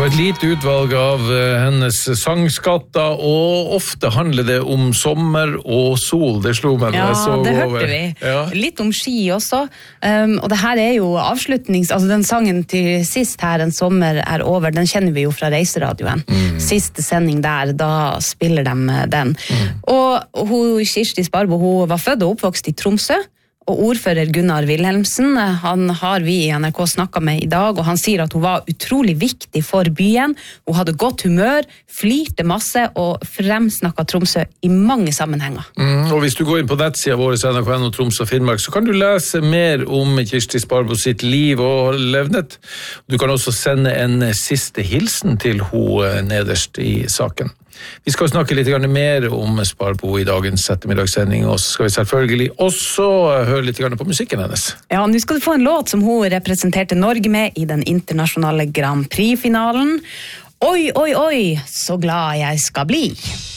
var et lite utvalg av hennes sangskatter, og ofte handler det om sommer og sol. Det slo meg når jeg så over. Ja, det hørte vi. Ja. Litt om ski også. Og det her jo altså den sangen til sist her, En sommer over, den kjenner vi jo fra Reiseradioen. Siste sending der, da spiller de den. Og Kirsti Sparbo, hun var født og oppvokst i Tromsø. Og ordfører Gunnar Wilhelmsen, han har vi i NRK snakket med i dag, og han sier at hun var utrolig viktig for byen. Hun hadde godt humør, flirte masse og fremsnakket Tromsø i mange sammenhenger. Og hvis du går inn på nettsiden vår, NRK og Troms og Finnmark, så kan du lese mer om Kirsti Sparbo sitt liv og levnet. Du kan også sende en siste hilsen til hun nederst i saken. Vi skal snakke litt mer om Sparbo i dagens ettermiddagssending, og så skal vi selvfølgelig også høre litt på musikken hennes. Ja, nå skal du få en låt som hun representerte Norge med i den internasjonale Grand Prix-finalen. Oi, oi, oi, så glad jeg skal bli.